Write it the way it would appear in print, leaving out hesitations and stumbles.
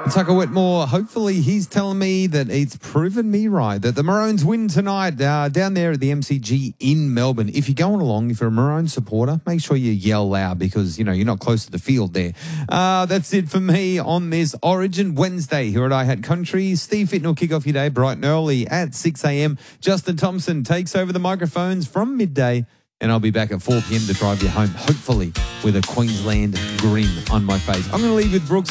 Tucker Whitmore, hopefully he's telling me that it's proven me right, that the Maroons win tonight down there at the MCG in Melbourne. If you're going along, if you're a Maroon supporter, make sure you yell loud because, you know, you're not close to the field there. That's it for me on this Origin Wednesday here at iHat Country. Steve Fitton will kick off your day bright and early at 6 a.m. Justin Thompson takes over the microphones from midday, and I'll be back at 4 p.m. to drive you home, hopefully with a Queensland grin on my face. I'm going to leave with Brooks